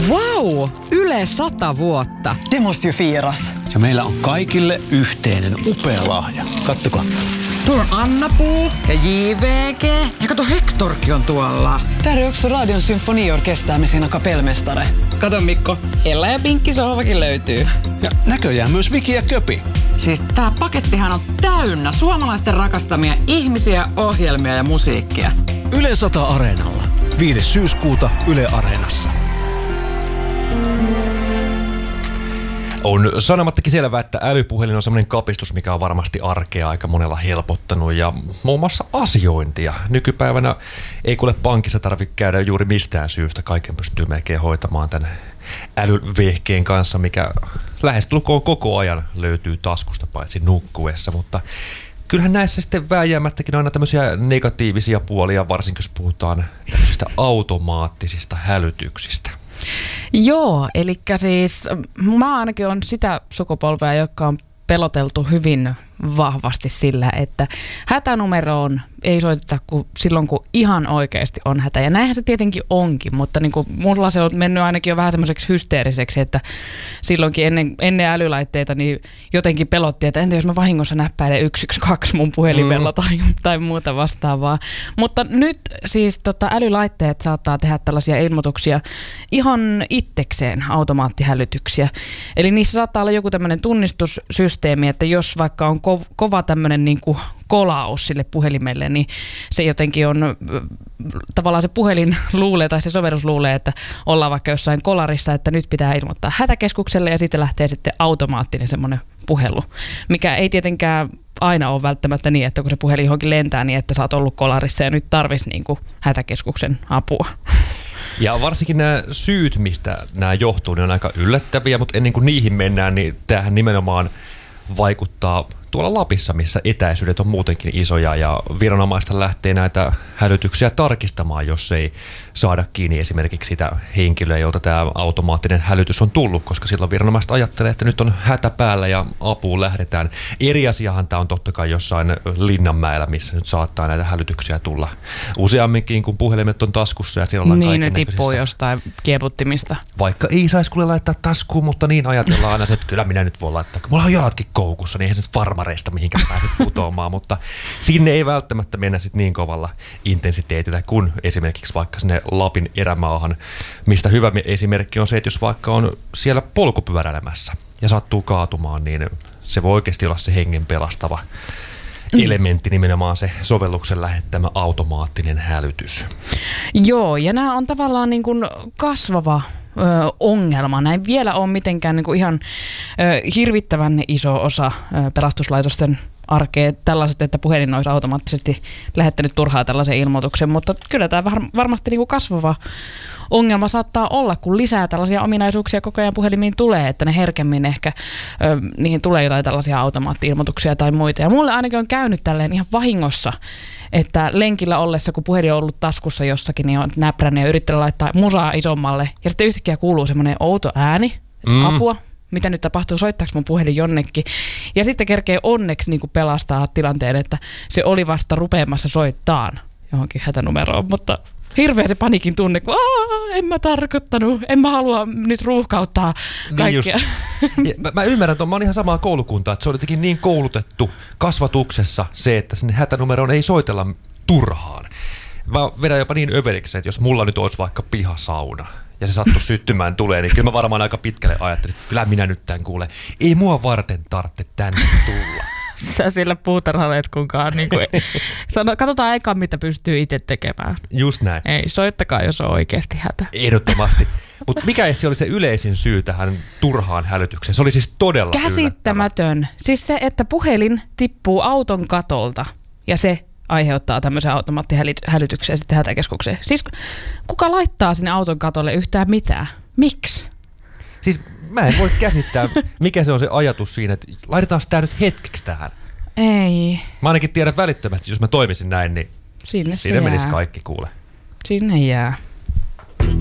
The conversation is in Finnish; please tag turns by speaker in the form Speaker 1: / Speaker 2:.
Speaker 1: Wow! Yle 100 vuotta.
Speaker 2: Det måste ju firas.
Speaker 3: Ja meillä on kaikille yhteinen upea lahja. Kattokaa.
Speaker 1: Tuolla on Anna-Puu ja JVG. Ja kato, Hectorkin on tuolla.
Speaker 2: Där är också Radion symfoniorkester med sina kapellmästare.
Speaker 1: Kato Mikko, Ella ja Pinkki sohvakin löytyy.
Speaker 3: Ja näköjään myös Viki ja Köpi.
Speaker 1: Siis tää pakettihan on täynnä suomalaisten rakastamia ihmisiä, ohjelmia ja musiikkia.
Speaker 3: Yle 100 Areenalla. 5. syyskuuta Yle Areenassa. On sanomattakin selvää, että älypuhelin on semmoinen kapistus, mikä on varmasti arkea aika monella helpottanut ja muun muassa asiointia. Nykypäivänä ei kuule pankissa tarvitse käydä juuri mistään syystä. Kaiken pystyy melkein hoitamaan tämän älyvehkeen kanssa, mikä lähestulkoon koko ajan löytyy taskusta paitsi nukkuessa, mutta kyllähän näissä sitten vääjäämättäkin on aina tämmöisiä negatiivisia puolia, varsinkin jos puhutaan tämmöisistä automaattisista hälytyksistä.
Speaker 4: Joo, eli siis mä ainakin on sitä sukupolvea, joka on peloteltu hyvin vahvasti sillä, että hätänumeroon ei soiteta silloin, kun ihan oikeasti on hätä. Ja näinhän se tietenkin onkin, mutta niin kuin mulla se on mennyt ainakin jo vähän semmoiseksi hysteeriseksi, että silloinkin ennen älylaitteita niin jotenkin pelotti, että entä jos mä vahingossa näppäilen 112 mun puhelimella tai muuta vastaavaa. Mutta nyt siis älylaitteet saattaa tehdä tällaisia ilmoituksia ihan itsekseen, automaattihälytyksiä. Eli niissä saattaa olla joku tämmöinen tunnistussysteemi, että jos vaikka on kova tämmöinen niin kuin kolaus sille puhelimelle, niin se jotenkin on, tavallaan se puhelin luulee tai se sovellus luulee, että ollaan vaikka jossain kolarissa, että nyt pitää ilmoittaa hätäkeskukselle ja sitten lähtee sitten automaattinen semmoinen puhelu, mikä ei tietenkään aina ole välttämättä niin, että kun se puhelin johonkin lentää niin, että sä oot ollut kolarissa ja nyt tarvitsisi niin kuin hätäkeskuksen apua.
Speaker 3: Ja varsinkin nämä syyt, mistä nämä johtuu, ne on aika yllättäviä, mutta ennen kuin niihin mennään, niin tämähän nimenomaan vaikuttaa tuolla Lapissa, missä etäisyydet on muutenkin isoja ja viranomaista lähtee näitä hälytyksiä tarkistamaan, jos ei saada kiinni esimerkiksi sitä henkilöä, jolta tämä automaattinen hälytys on tullut, koska silloin viranomaiset ajattelee, että nyt on hätä päällä ja apuun lähdetään. Eri asiahan tämä on totta kai jossain Linnanmäellä, missä nyt saattaa näitä hälytyksiä tulla useamminkin, kun puhelimet on taskussa ja siellä ollaan
Speaker 4: niin, ne tippuu jostain kieputtimista.
Speaker 3: Vaikka ei saisi kuule laittaa taskuun, mutta niin ajatellaan aina, että kyllä minä nyt voin laittaa. Mulla on jalatkin koukussa, niin eihän nyt farmareista mihinkä pääset putoamaan, mutta sinne ei välttämättä mennä sit niin kovalla intensiteetillä kuin esimerkiksi vaikka sinne Lapin erämaahan, mistä hyvä esimerkki on se, että jos vaikka on siellä polkupyöräilemässä ja sattuu kaatumaan, niin se voi oikeasti olla se hengen pelastava elementti, nimenomaan se sovelluksen lähettämä automaattinen hälytys.
Speaker 4: Joo, ja nämä on tavallaan niin kuin kasvava ongelma. Näin vielä on mitenkään niin kuin ihan hirvittävän iso osa pelastuslaitosten arkea tällaiset, että puhelin olisi automaattisesti lähettänyt turhaa tällaisen ilmoituksen, mutta kyllä tämä varmasti niin kuin kasvava ongelma saattaa olla, kun lisää tällaisia ominaisuuksia koko ajan puhelimiin tulee, että ne herkemmin ehkä niihin tulee jotain tällaisia automaatti-ilmoituksia tai muita. Ja mulle ainakin on käynyt tälleen ihan vahingossa, että lenkillä ollessa, kun puhelin on ollut taskussa jossakin, niin on näprännyt ja yrittänyt laittaa musaa isommalle. Ja sitten yhtäkkiä kuuluu semmoinen outo ääni, että apua, mitä nyt tapahtuu, soittaako mun puhelin jonnekin. Ja sitten kerkee onneksi niin kuin pelastaa tilanteen, että se oli vasta rupeamassa soittaan johonkin hätänumeroon, mutta hirveä se paniikin tunne, kun en mä tarkoittanut, en mä halua nyt ruuhkauttaa kaikkea.
Speaker 3: Niin mä ymmärrän, että mä oon ihan samaa koulukuntaa, että se on jotenkin niin koulutettu kasvatuksessa se, että sinne hätänumeroon ei soitella turhaan. Mä vedän jopa niin överiksi, että jos mulla nyt olisi vaikka pihasauna ja se sattuu syttymään tulee, niin kyllä mä varmaan aika pitkälle ajattelin, että kyllä minä nyt tämän kuulen. Ei mua varten tarvitse tänne tulla.
Speaker 4: Sä sillä puutarhaleet kunkaan. Niin kuin, katsotaan eka, mitä pystyy itse tekemään.
Speaker 3: Just näin.
Speaker 4: Ei, soittakaa, jos on oikeasti hätä.
Speaker 3: Ehdottomasti. Mutta mikä se oli se yleisin syy tähän turhaan hälytykseen? Se oli siis todella
Speaker 4: käsittämätön.
Speaker 3: yllättävä.
Speaker 4: Siis se, että puhelin tippuu auton katolta ja se aiheuttaa tämmöisen automaattihälytyksen sitten hätäkeskukseen. Siis kuka laittaa sinne auton katolle yhtään mitään? Miksi?
Speaker 3: Siis mä en voi käsittää, mikä se on se ajatus siinä, että laitetaan sitä nyt hetkeksi tähän.
Speaker 4: Ei.
Speaker 3: Mä ainakin tiedän välittömästi, jos mä toimisin näin, niin
Speaker 4: sinne
Speaker 3: menisi kaikki kuule.
Speaker 4: Sinne jää.